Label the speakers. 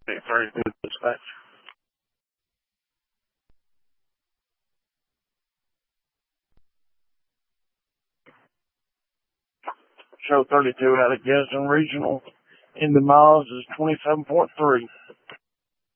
Speaker 1: 32 dispatch. Show 32 out of Gadsden Regional. In the miles is 27.3.